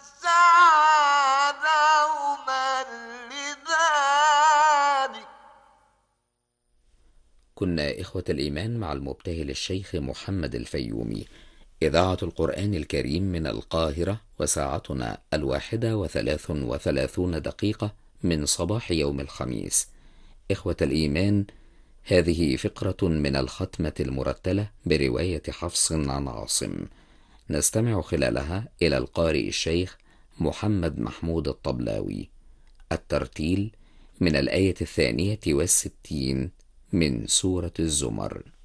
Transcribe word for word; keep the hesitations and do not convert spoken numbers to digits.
الساعة دوما لذلك. كنا إخوة الإيمان مع المبتهل الشيخ محمد الفيومي، إذاعة القرآن الكريم من القاهرة، وساعتنا الواحدة وثلاث وثلاثون دقيقة من صباح يوم الخميس. إخوة الإيمان، هذه فقرة من الختمة المرتلة برواية حفص عن عاصم، نستمع خلالها إلى القارئ الشيخ محمد محمود الطبلاوي. الترتيل من الآية الثانية والستين من سورة الزمر.